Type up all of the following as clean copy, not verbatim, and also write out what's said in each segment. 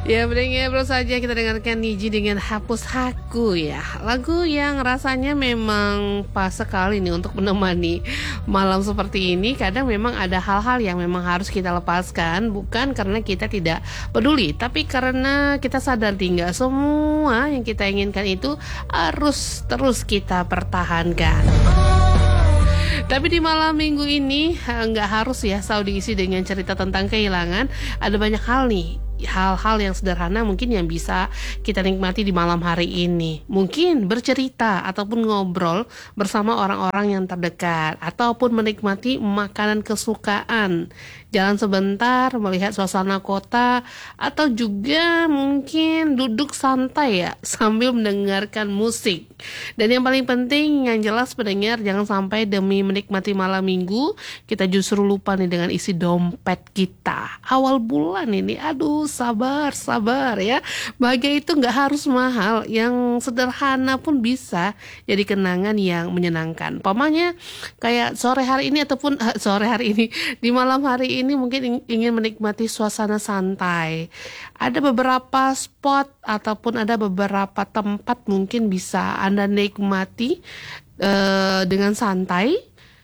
Ya, baru saja kita dengarkan Niji dengan Hapus Haku ya. Lagu yang rasanya memang pas sekali nih untuk menemani malam seperti ini. Kadang memang ada hal-hal yang memang harus kita lepaskan, bukan karena kita tidak peduli, tapi karena kita sadar tinggal semua yang kita inginkan itu harus terus kita pertahankan. Tapi di malam minggu ini nggak harus ya selalu diisi dengan cerita tentang kehilangan. Ada banyak hal nih, hal-hal yang sederhana mungkin yang bisa kita nikmati di malam hari ini. Mungkin bercerita ataupun ngobrol bersama orang-orang yang terdekat, ataupun menikmati makanan kesukaan, jalan sebentar melihat suasana kota, atau juga mungkin duduk santai ya sambil mendengarkan musik. Dan yang paling penting, yang jelas pendengar, jangan sampai demi menikmati malam minggu kita justru lupa nih dengan isi dompet kita. Awal bulan ini, aduh, sabar ya. Bahagia itu nggak harus mahal, yang sederhana pun bisa jadi kenangan yang menyenangkan. Pamannya kayak sore hari ini ataupun di malam hari ini mungkin ingin menikmati suasana santai. Ada beberapa spot ataupun ada beberapa tempat mungkin bisa Anda nikmati dengan santai,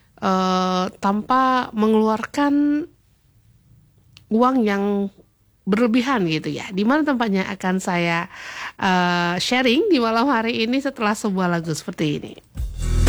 tanpa mengeluarkan uang yang berlebihan gitu ya. Di mana tempatnya akan saya sharing di malam hari ini setelah sebuah lagu seperti ini.